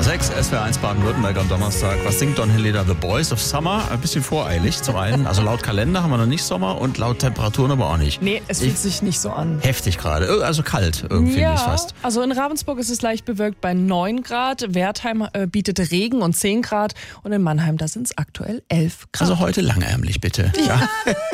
6, SWR1 Baden-Württemberg am Donnerstag. Was singt Don Henley da? The Boys of Summer? Ein bisschen voreilig zum einen. Also laut Kalender haben wir noch nicht Sommer und laut Temperaturen aber auch nicht. Nee, es fühlt sich nicht so an. Heftig gerade, also kalt irgendwie, finde ich fast. Also in Ravensburg ist es leicht bewölkt bei 9 Grad. Wertheim bietet Regen und 10 Grad. Und in Mannheim, da sind es aktuell 11 Grad. Also heute langärmlich bitte. Ja.